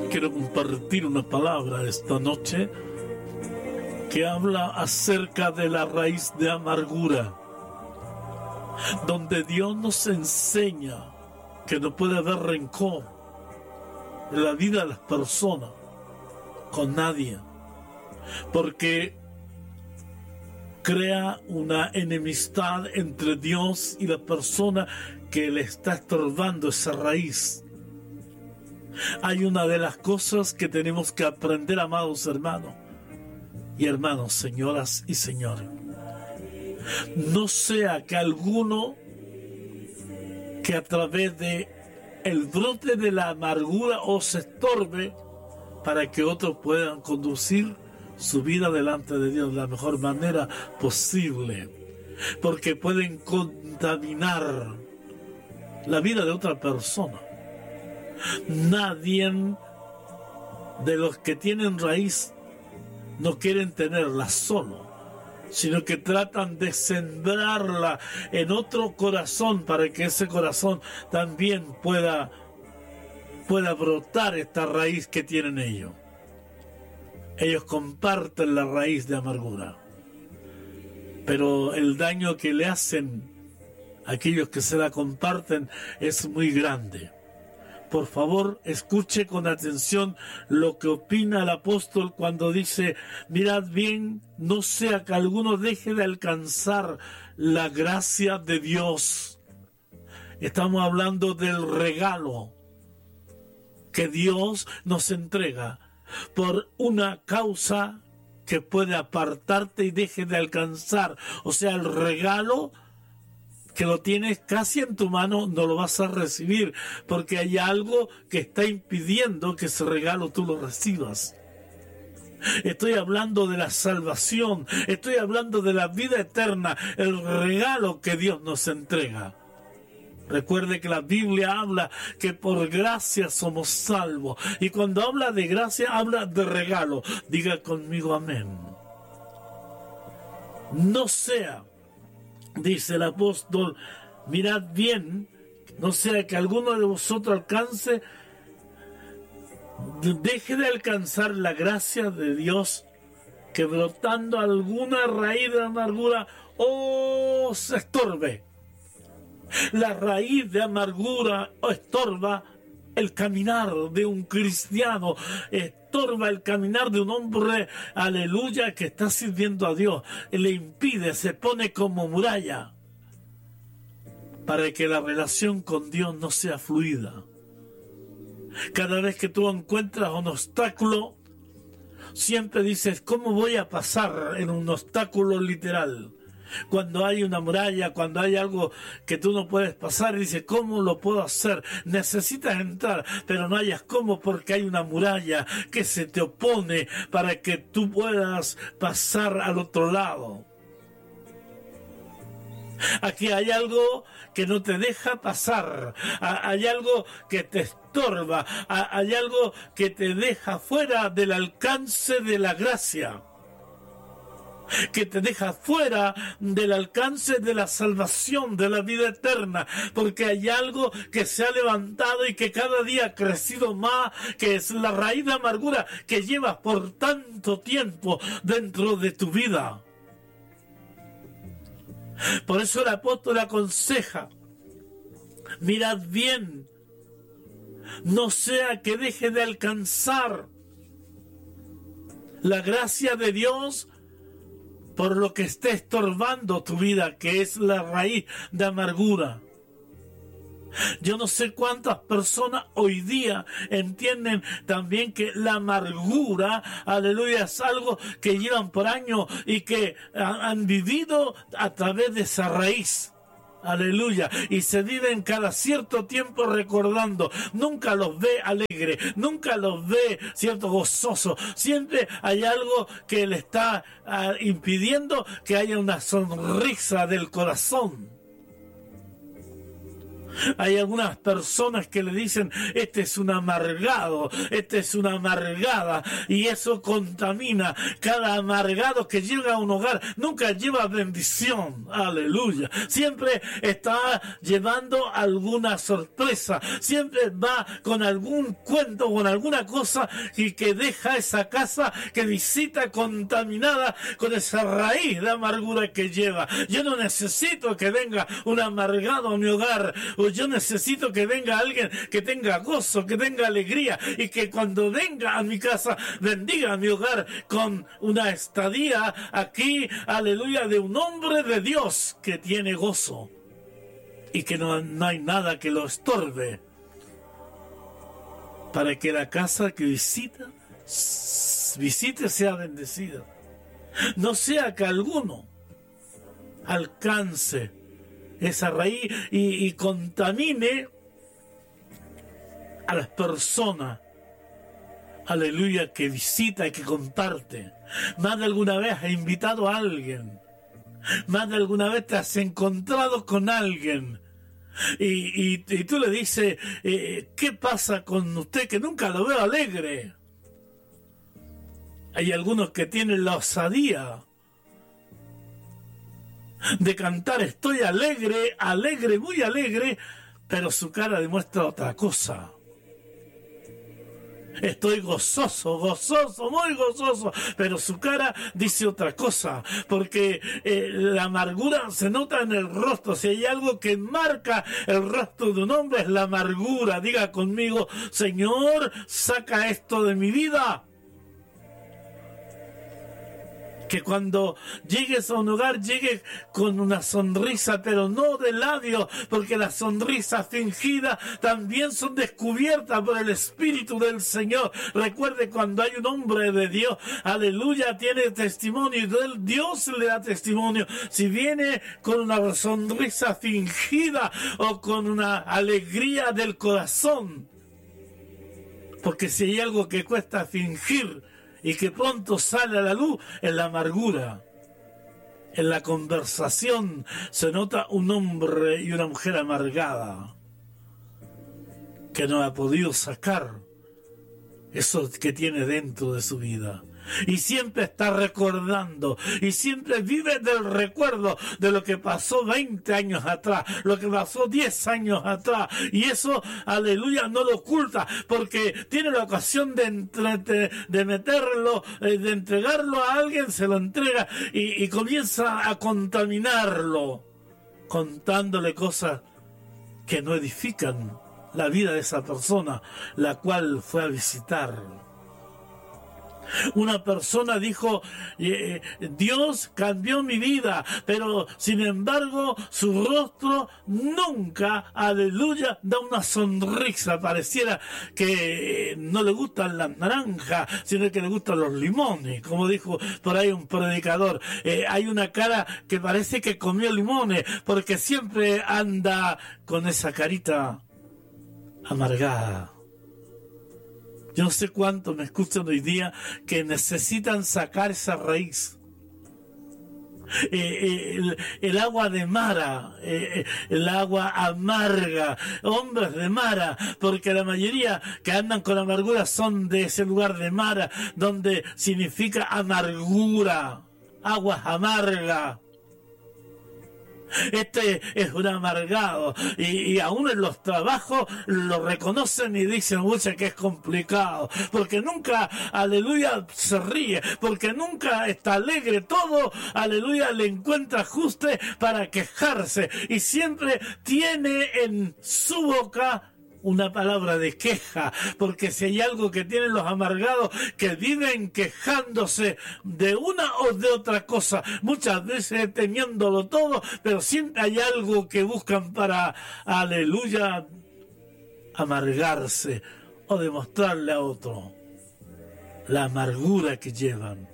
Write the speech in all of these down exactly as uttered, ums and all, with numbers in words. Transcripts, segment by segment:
quiero compartir una palabra esta noche que habla acerca de la raíz de amargura, donde Dios nos enseña que no puede haber rencor en la vida de las personas con nadie, porque crea una enemistad entre Dios y la persona que le está estorbando esa raíz. Hay una de las cosas que tenemos que aprender, amados hermanos y hermanos, señoras y señores. No sea que alguno que a través de el brote de la amargura os estorbe para que otros puedan conducir su vida delante de Dios de la mejor manera posible, porque pueden contaminar la vida de otra persona. Nadie de los que tienen raíz no quieren tenerla solo, sino que tratan de sembrarla en otro corazón para que ese corazón también pueda, pueda brotar esta raíz que tienen ellos. Ellos comparten la raíz de amargura, pero el daño que le hacen a aquellos que se la comparten es muy grande. Por favor, escuche con atención lo que opina el apóstol cuando dice: mirad bien, no sea que alguno deje de alcanzar la gracia de Dios. Estamos hablando del regalo que Dios nos entrega por una causa que puede apartarte y deje de alcanzar. O sea, el regalo que lo tienes casi en tu mano, no lo vas a recibir, porque hay algo que está impidiendo que ese regalo tú lo recibas. Estoy hablando de la salvación, estoy hablando de la vida eterna, el regalo que Dios nos entrega. Recuerde que la Biblia habla que por gracia somos salvos, y cuando habla de gracia, habla de regalo. Diga conmigo amén. No sea, dice el apóstol, mirad bien, no sea que alguno de vosotros alcance, deje de alcanzar la gracia de Dios, que brotando alguna raíz de amargura os estorbe. La raíz de amargura estorba el caminar de un cristiano, estorba el caminar de un hombre, aleluya, que está sirviendo a Dios. Le impide, se pone como muralla para que la relación con Dios no sea fluida. Cada vez que tú encuentras un obstáculo, siempre dices: ¿cómo voy a pasar en un obstáculo literal? Cuando hay una muralla, cuando hay algo que tú no puedes pasar, dices: ¿cómo lo puedo hacer? Necesitas entrar, pero no hayas cómo, porque hay una muralla que se te opone para que tú puedas pasar al otro lado. Aquí hay algo que no te deja pasar, hay algo que te estorba, hay algo que te deja fuera del alcance de la gracia, que te deja fuera del alcance de la salvación, de la vida eterna, porque hay algo que se ha levantado y que cada día ha crecido más, que es la raíz de amargura que llevas por tanto tiempo dentro de tu vida. Por eso el apóstol aconseja: mirad bien, no sea que deje de alcanzar la gracia de Dios por lo que esté estorbando tu vida, que es la raíz de amargura. Yo no sé cuántas personas hoy día entienden también que la amargura, aleluya, es algo que llevan por años y que han vivido a través de esa raíz. Aleluya, y se viven cada cierto tiempo recordando. Nunca los ve alegre, nunca los ve cierto gozoso. Siempre hay algo que le está uh, impidiendo que haya una sonrisa del corazón. Hay algunas personas que le dicen, este es un amargado, este es una amargada, y eso contamina. Cada amargado que llega a un hogar nunca lleva bendición, aleluya. Siempre está llevando alguna sorpresa, siempre va con algún cuento, con alguna cosa y que deja esa casa que visita contaminada con esa raíz de amargura que lleva. Yo no necesito que venga un amargado a mi hogar. Yo necesito que venga alguien que tenga gozo, que tenga alegría y que cuando venga a mi casa bendiga a mi hogar con una estadía aquí, aleluya, de un hombre de Dios que tiene gozo y que no, no hay nada que lo estorbe, para que la casa que visita, visite sea bendecida. No sea que alguno alcance esa raíz y, y contamine a las personas, aleluya, que visita y que comparte. Más de alguna vez has invitado a alguien, más de alguna vez te has encontrado con alguien y, y, y tú le dices, eh, ¿qué pasa con usted que nunca lo veo alegre? Hay algunos que tienen la osadía de cantar, estoy alegre, alegre, muy alegre, pero su cara demuestra otra cosa. Estoy gozoso, gozoso, muy gozoso, pero su cara dice otra cosa, porque eh, la amargura se nota en el rostro. Si hay algo que marca el rostro de un hombre es la amargura. Diga conmigo, Señor, saca esto de mi vida. Que cuando llegues a un hogar, llegues con una sonrisa, pero no de labios, porque las sonrisas fingidas también son descubiertas por el Espíritu del Señor. Recuerde, cuando hay un hombre de Dios, aleluya, tiene testimonio, y Dios le da testimonio. Si viene con una sonrisa fingida o con una alegría del corazón, porque si hay algo que cuesta fingir, y que pronto sale a la luz, en la amargura. En la conversación se nota un hombre y una mujer amargada que no ha podido sacar eso que tiene dentro de su vida. Y siempre está recordando, y siempre vive del recuerdo de lo que pasó veinte años atrás, lo que pasó diez años atrás, y eso, aleluya, no lo oculta, porque tiene la ocasión de, entre, de meterlo, de entregarlo a alguien, se lo entrega, y, y comienza a contaminarlo, contándole cosas que no edifican la vida de esa persona, la cual fue a visitar. Una persona dijo, eh, Dios cambió mi vida, pero sin embargo su rostro nunca, aleluya, da una sonrisa. Pareciera que no le gustan las naranjas, sino que le gustan los limones, como dijo por ahí un predicador. Eh, hay una cara que parece que comió limones, porque siempre anda con esa carita amargada. Yo no sé cuántos me escuchan hoy día que necesitan sacar esa raíz. Eh, el, el agua de Mara, eh, el agua amarga, hombres de Mara, porque la mayoría que andan con amargura son de ese lugar de Mara, donde significa amargura, aguas amargas. Este es un amargado y, y aún en los trabajos lo reconocen y dicen, mucha que es complicado, porque nunca, aleluya, se ríe, porque nunca está alegre, todo, aleluya, le encuentra ajuste para quejarse y siempre tiene en su boca una palabra de queja, porque si hay algo que tienen los amargados, que viven quejándose de una o de otra cosa, muchas veces teniéndolo todo, pero siempre hay algo que buscan para, aleluya, amargarse o demostrarle a otro la amargura que llevan.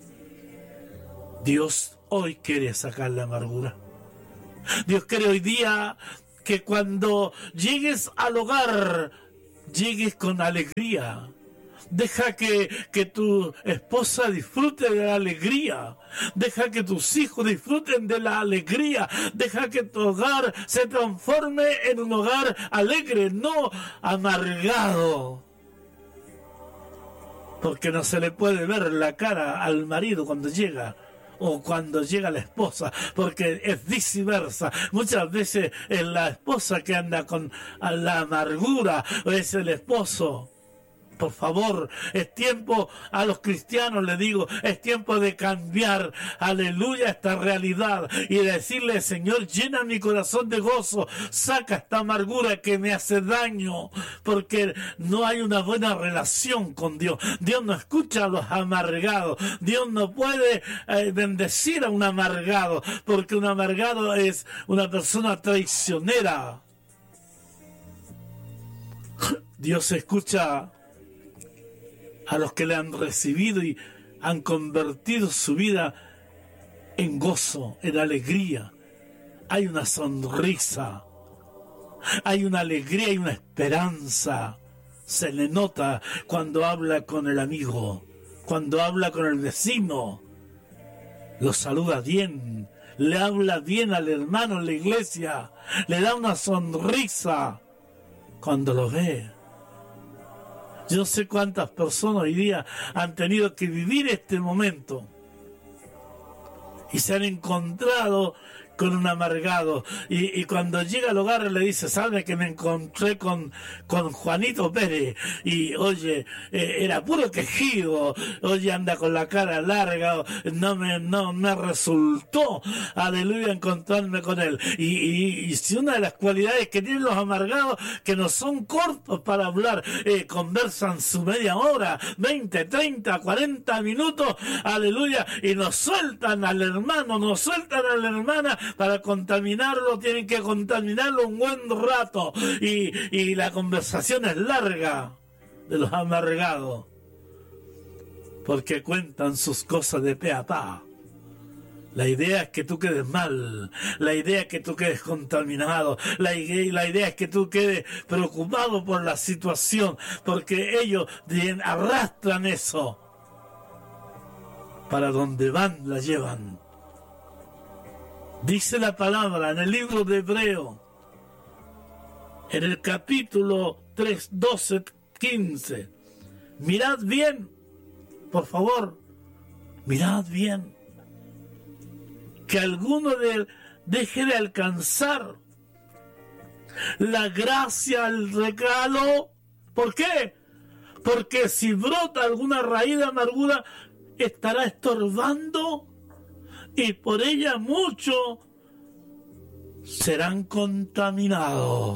Dios hoy quiere sacar la amargura. Dios quiere hoy día que cuando llegues al hogar, llegues con alegría, Deja que, que tu esposa disfrute de la alegría. Deja que tus hijos disfruten de la alegría. Deja que tu hogar se transforme en un hogar alegre, no amargado. Porque no se le puede ver la cara al marido cuando llega o cuando llega la esposa, porque es viceversa. Muchas veces es la esposa que anda con la amargura o es el esposo. Por favor, es tiempo, a los cristianos les digo, es tiempo de cambiar, aleluya, esta realidad y decirle, Señor, llena mi corazón de gozo, saca esta amargura que me hace daño, porque no hay una buena relación con Dios. Dios no escucha a los amargados, Dios no puede eh, bendecir a un amargado, porque un amargado es una persona traicionera. Dios escucha a los que le han recibido y han convertido su vida en gozo, en alegría. Hay una sonrisa, hay una alegría y una esperanza. Se le nota cuando habla con el amigo, cuando habla con el vecino. Lo saluda bien, le habla bien al hermano en la iglesia, le da una sonrisa cuando lo ve. Yo no sé cuántas personas hoy día han tenido que vivir este momento y se han encontrado con un amargado y, y cuando llega al hogar le dice, sabe que me encontré con, con Juanito Pérez y oye, eh, era puro quejido, oye, anda con la cara larga, no me, no me resultó, aleluya, encontrarme con él. Y, y, y si una de las cualidades que tienen los amargados, que no son cortos para hablar, eh, conversan su media hora, veinte, treinta, cuarenta minutos, aleluya, y nos sueltan al hermano, nos sueltan a la hermana. Para contaminarlo tienen que contaminarlo un buen rato y, y la conversación es larga de los amargados porque cuentan sus cosas de pe a pa. La idea es que tú quedes mal, la idea es que tú quedes contaminado, la idea, la idea es que tú quedes preocupado por la situación, porque ellos arrastran eso. Para donde van la llevan. Dice la palabra en el libro de Hebreo, en el capítulo tres, doce, quince. Mirad bien, por favor, mirad bien, que alguno de, deje de alcanzar la gracia, el regalo. ¿Por qué? Porque si brota alguna raíz de amargura, estará estorbando y por ella muchos serán contaminados.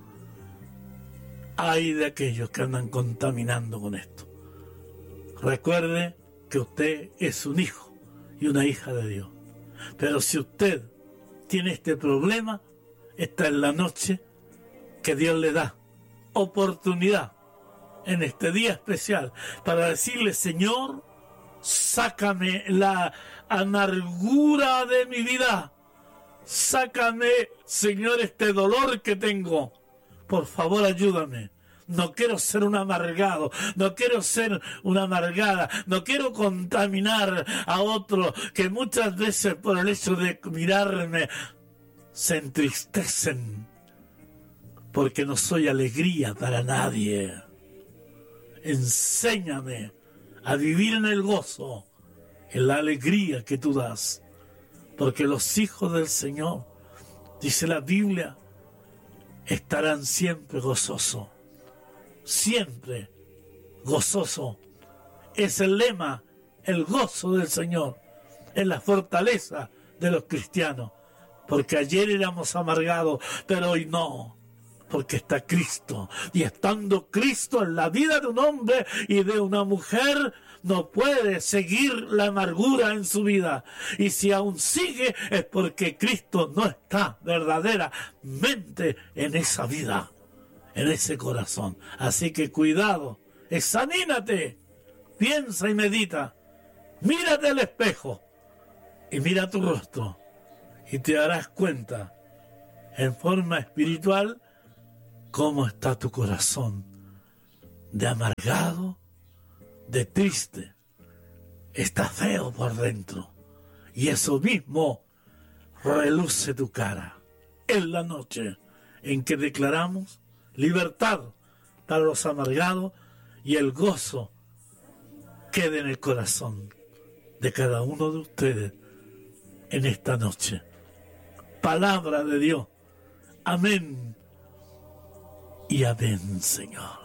Ay de aquellos que andan contaminando con esto. Recuerde que usted es un hijo y una hija de Dios. Pero si usted tiene este problema, esta es la noche que Dios le da oportunidad en este día especial para decirle, Señor, sácame la amargura de mi vida. Sácame, Señor, este dolor que tengo. Por favor, ayúdame. No quiero ser un amargado, no quiero ser una amargada, no quiero contaminar a otro que muchas veces por el hecho de mirarme se entristecen porque no soy alegría para nadie. Enséñame a vivir en el gozo, en la alegría que tú das, porque los hijos del Señor, dice la Biblia, estarán siempre gozosos. Siempre gozoso. Es el lema, el gozo del Señor, es la fortaleza de los cristianos, porque ayer éramos amargados, pero hoy no, porque está Cristo, y estando Cristo en la vida de un hombre y de una mujer, no puede seguir la amargura en su vida, y si aún sigue es porque Cristo no está verdaderamente en esa vida, en ese corazón. Así que cuidado, examínate, piensa y medita, mírate al espejo y mira tu rostro y te darás cuenta en forma espiritual cómo está tu corazón, de amargado de triste, está feo por dentro. Y eso mismo reluce tu cara. En la noche en que declaramos libertad para los amargados y el gozo quede en el corazón de cada uno de ustedes en esta noche. Palabra de Dios. Amén y amén, Señor.